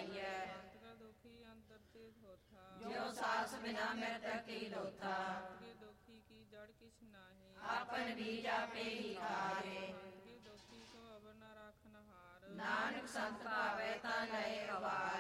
ਪਾਈਐ। ਅੰਤ ਕਾ ਦੁਖੀ ਅੰਤਰ ਤੇ ਥੋਥਾ, ਜੋ ਸਾਸ ਬਿਨਾ ਮ੍ਰਿਤਕ ਕੀ ਲੋਥਾ। ਅੰਤ ਕੇ ਦੁਖੀ ਕੀ ਜੜ ਕਿਛ ਨਾਹੀ, ਆਪਨ ਬੀਜ ਆਪੇ ਹੀ ਖਾਏ। ਅੰਤ ਕੇ ਦੁਖੀ ਕੋ ਅਵਰ ਨ ਰਾਖਨ ਹਾਰ, ਨਾਨਕ ਸੰਤ ਭਾਵੈ ਤਾਂ ਲਏ ਅਵਾਰ।